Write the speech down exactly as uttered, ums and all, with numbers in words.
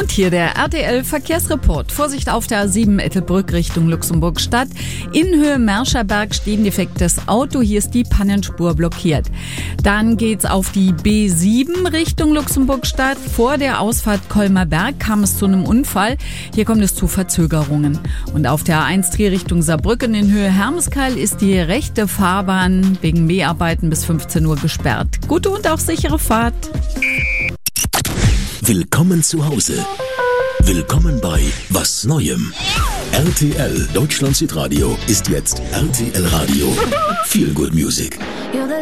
Und hier der R T L-Verkehrsreport. Vorsicht auf der A sieben Ettelbrück Richtung Luxemburg-Stadt. In Höhe Merscherberg steht ein defektes Auto. Hier ist die Pannenspur blockiert. Dann geht's auf die B sieben Richtung Luxemburg-Stadt. Vor der Ausfahrt Kolmerberg kam es zu einem Unfall. Hier kommt es zu Verzögerungen. Und auf der A eins Trier Richtung Saarbrücken in Höhe Hermeskeil ist die rechte Fahrbahn wegen Mäharbeiten bis fünfzehn Uhr gesperrt. Gute und auch sichere Fahrt. Willkommen zu Hause. Willkommen bei Was Neuem. R T L Deutschland Südradio ist jetzt R T L Radio. Feel Good Music.